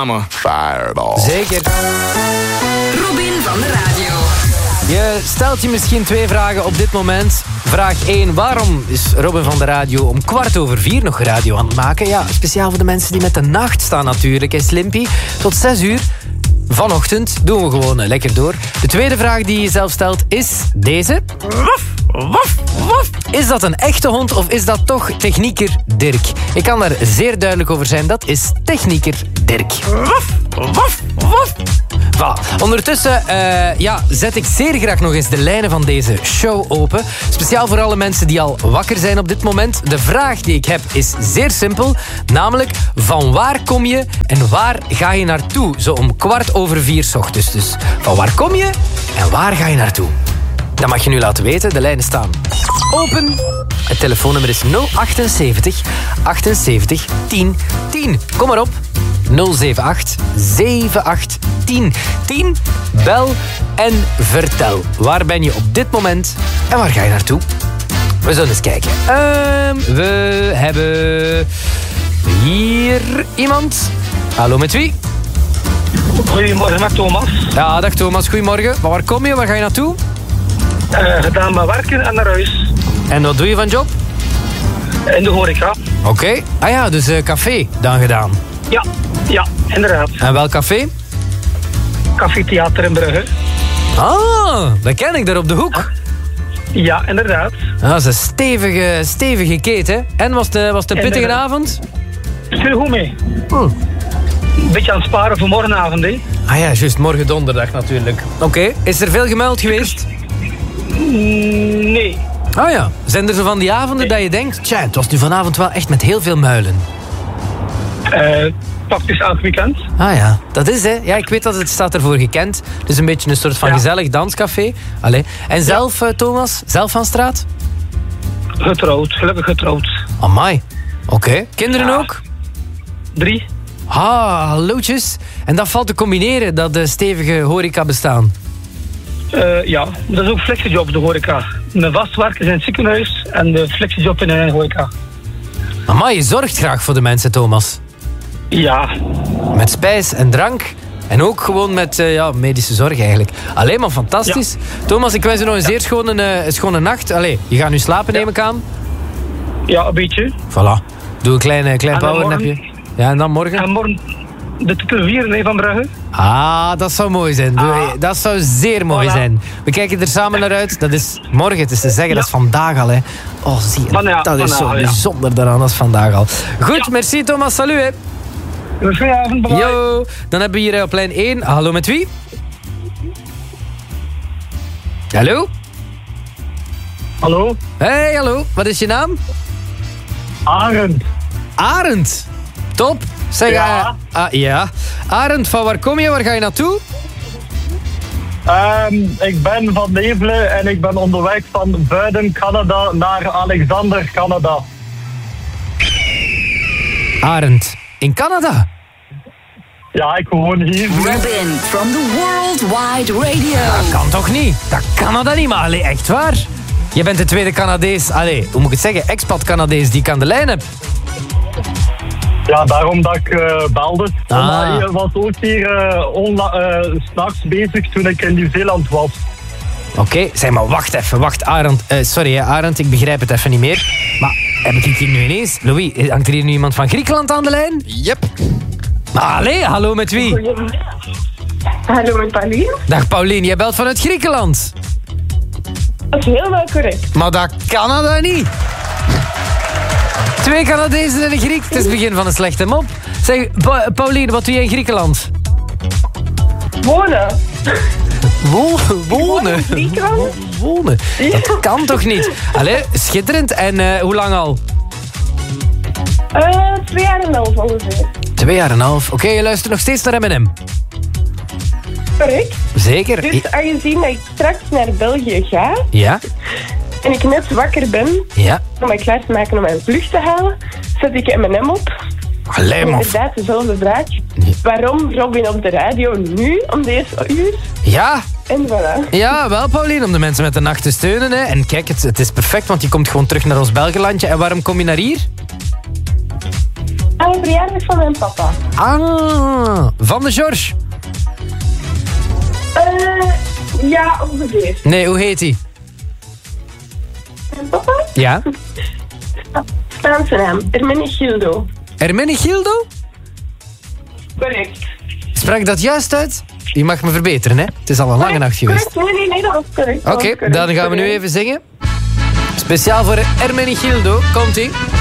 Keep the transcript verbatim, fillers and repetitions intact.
I'm a fireball. Zeker. Robin van de radio. Je stelt je misschien twee vragen op dit moment. Vraag één, waarom is Robin van de radio om kwart over vier nog radio aan het maken? Ja, speciaal voor de mensen die met de nacht staan natuurlijk. Hè, Slimpy, tot zes uur vanochtend doen we gewoon lekker door. De tweede vraag die je zelf stelt is deze. Waf, waf, waf. Is dat een echte hond of is dat toch technieker Dirk? Ik kan daar zeer duidelijk over zijn. Dat is technieker Dirk. Waf, waf, waf. Voilà. Ondertussen uh, ja, zet ik zeer graag nog eens de lijnen van deze show open. Speciaal voor alle mensen die al wakker zijn op dit moment. De vraag die ik heb is zeer simpel. Namelijk, van waar kom je en waar ga je naartoe? Zo om kwart over vier 's ochtends. Dus van waar kom je en waar ga je naartoe? Dat mag je nu laten weten. De lijnen staan open. Het telefoonnummer is nul achtenzeventig achtenzeventig tien tien. Kom maar op. nul zeven acht zeven acht tien tien. Bel en vertel. Waar ben je op dit moment en waar ga je naartoe? We zullen eens kijken. Uh, we hebben hier iemand. Hallo, met wie? Goedemorgen, met Thomas. Ja, dag Thomas, goedemorgen. Maar waar kom je? Waar ga je naartoe? Uh, gedaan met werken en naar huis. En wat doe je van job? In de horeca. Oké. Okay. Ah ja, dus uh, café dan gedaan. Ja, ja, inderdaad. En welk café? Café Theater in Brugge. Ah, dat ken ik, daar op de hoek. Ja, inderdaad. Ah, dat is een stevige, stevige keten. En was de, was de pittige avond? Veel goed mee. Hmm. Een beetje aan het sparen voor morgenavond, hè? Ah ja, juist, morgen donderdag natuurlijk. Oké, okay. Is er veel gemeld geweest? Nee. Ah ja, zijn er zo van die avonden nee. dat je denkt... Tja, het was nu vanavond wel echt met heel veel muilen. Uh, praktisch elk weekend. Ah ja, dat is hè. Ja, ik weet dat het staat ervoor gekend. Het is een beetje een soort van ja. gezellig danscafé. Allee. En zelf, ja. uh, Thomas? Zelf van straat? Getrouwd, gelukkig getrouwd. Amai. Oké. Okay. Kinderen ja. ook? Drie. Ah, hallootjes. En dat valt te combineren, dat de stevige horeca bestaan? Uh, ja, dat is ook flexiejob, de horeca. Mijn vastwerken is in het ziekenhuis en de flexiejob in de horeca. Amai, je zorgt graag voor de mensen, Thomas. Ja. Met spijs en drank. En ook gewoon met uh, ja, medische zorg eigenlijk. Alleen maar fantastisch. Ja. Thomas, ik wens je nog een ja. zeer schone, uh, schone nacht. Allee, je gaat nu slapen, ja. neem ik aan. Ja, een beetje. Voilà. Doe een klein, klein powernapje. Ja, en dan morgen? En morgen de titel vier van Brugge. Ah, dat zou mooi zijn. Ah. Dat zou zeer mooi voilà. zijn. We kijken er samen naar uit. Dat is morgen, het is te zeggen. Ja. Dat is vandaag al, hè. Oh, zie je. Van, ja, dat is van, zo ja. bijzonder daaraan. Dat is vandaag al. Goed, ja. merci Thomas. Salut, hè. Goedenavond, bye. Yo, dan hebben we hier op lijn één. Hallo, met wie? Hallo? Hallo? Hey, hallo. Wat is je naam? Arend. Arend? Top. Zeg, ja. Uh, uh, ja. Arend, van waar kom je? Waar ga je naartoe? Um, ik ben van Nevelen en ik ben onderweg van Buiden, Canada naar Alexander, Canada. Arend, in Canada? Ja, ik woon hier. Robin from the Worldwide Radio. Dat kan toch niet? Dat kan dat niet, maar allee, echt waar? Je bent de tweede Canadees, allee, hoe moet ik het zeggen, expat-Canadees die ik aan de lijn heb. Ja, daarom dat ik uh, belde. Ah. Maar je was ook hier uh, onla- uh, 's nachts bezig toen ik in Nieuw-Zeeland was. Oké, okay, zeg maar, wacht even, wacht, Arend. Uh, sorry, hè, Arend, ik begrijp het even niet meer. Maar heb ik hier nu ineens... Louis, hangt er hier nu iemand van Griekenland aan de lijn? Yep. Maar allee, hallo, met wie? Hallo, met Pauline. Dag Pauline, jij belt vanuit Griekenland. Dat is helemaal correct. Maar dat kan dat niet. Twee Canadezen en een Griek. Het is het begin van een slechte mop. Zeg, pa- Pauline, wat doe jij in Griekenland? Wonen. Wo- wonen? in Griekenland? Wonen? Dat kan toch niet? Allee, schitterend. En uh, hoe lang al? Uh, twee jaar en een half ongeveer. Twee jaar en een half. Oké, okay, je luistert nog steeds naar M en M. Correct. Zeker. Dus aangezien dat ik straks naar België ga... Ja. En ik net wakker ben... Ja. Om mij klaar te maken om mijn vlucht te halen... Zet ik M en M op. Allee, man. Inderdaad, dezelfde vraag. Nee. Waarom Robin op de radio nu, om deze uur? Ja. En voilà. Ja, wel Pauline, om de mensen met de nacht te steunen. Hè. En kijk, het, het is perfect, want je komt gewoon terug naar ons Belgelandje. En waarom kom je naar hier? Uh, Uh, verjaardag van mijn papa. Ah, van de George. Uh, ja, ongeveer. Nee, hoe heet hij? Mijn papa? Ja. Spaanse naam. Hermenegildo. Hermenegildo? Correct. Sprak dat juist uit? Je mag me verbeteren, hè? Het is al een lange nacht geweest. Correct. Nee, nee, nee, dat was correct. Oké, okay, dan gaan we nu even zingen. Speciaal voor Hermenegildo. Komt-ie.